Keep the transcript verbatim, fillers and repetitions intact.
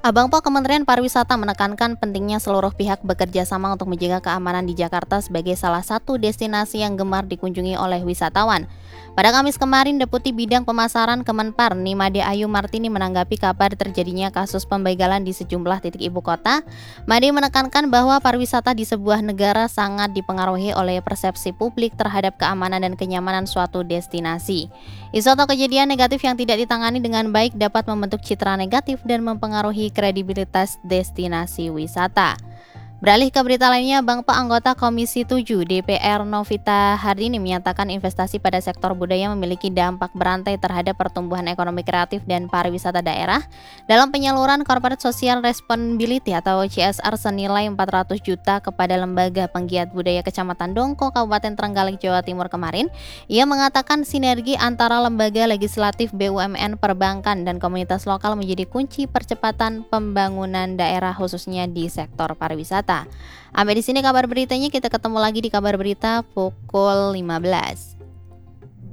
Abang Po Kementerian Pariwisata menekankan pentingnya seluruh pihak bekerja sama untuk menjaga keamanan di Jakarta sebagai salah satu destinasi yang gemar dikunjungi oleh wisatawan. Pada Kamis kemarin, Deputi Bidang Pemasaran Kemenpar Nimade Ayu Martini menanggapi kabar terjadinya kasus pembegalan di sejumlah titik ibu kota. Made menekankan bahwa pariwisata di sebuah negara sangat dipengaruhi oleh persepsi publik terhadap keamanan dan kenyamanan suatu destinasi. Isu atau kejadian negatif yang tidak ditangani dengan baik dapat membentuk citra negatif dan mempengaruhi kredibilitas destinasi wisata. Beralih ke berita lainnya, Bang Pa anggota Komisi tujuh D P R Novita Hardini menyatakan investasi pada sektor budaya memiliki dampak berantai terhadap pertumbuhan ekonomi kreatif dan pariwisata daerah. Dalam penyaluran Corporate Social Responsibility atau C S R senilai empat ratus juta kepada Lembaga Penggiat Budaya Kecamatan Dongko, Kabupaten Trenggalek, Jawa Timur kemarin, ia mengatakan sinergi antara lembaga legislatif, B U M N, perbankan, dan komunitas lokal menjadi kunci percepatan pembangunan daerah khususnya di sektor pariwisata. Sampai di sini kabar beritanya, kita ketemu lagi di kabar berita pukul lima belas.